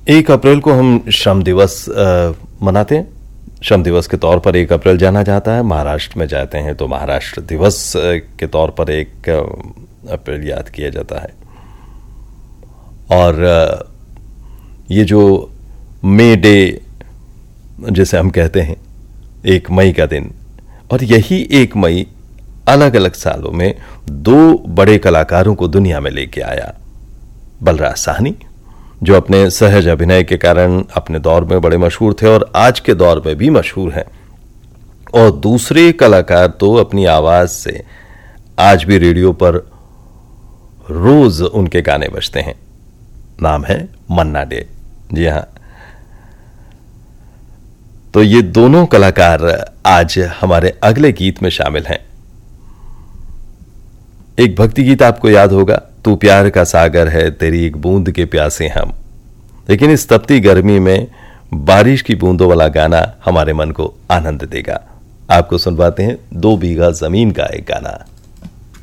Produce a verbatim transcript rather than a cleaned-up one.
एक अप्रैल को हम श्रम दिवस आ, मनाते हैं। श्रम दिवस के तौर पर एक अप्रैल जाना जाता है। महाराष्ट्र में जाते हैं तो महाराष्ट्र दिवस के तौर पर एक अप्रैल याद किया जाता है। और ये जो मे डे जिसे हम कहते हैं, एक मई का दिन, और यही एक मई अलग अलग सालों में दो बड़े कलाकारों को दुनिया में लेके आया। बलराज साहनी, जो अपने सहज अभिनय के कारण अपने दौर में बड़े मशहूर थे और आज के दौर में भी मशहूर हैं, और दूसरे कलाकार तो अपनी आवाज से आज भी रेडियो पर रोज उनके गाने बजते हैं। नाम है मन्ना डे। जी हां, तो ये दोनों कलाकार आज हमारे अगले गीत में शामिल हैं। एक भक्ति गीत आपको याद होगा, तू प्यार का सागर है तेरी एक बूंद के प्यासे हम। लेकिन इस तपती गर्मी में बारिश की बूंदों वाला गाना हमारे मन को आनंद देगा। आपको सुनवाते हैं दो बीघा जमीन का एक गाना।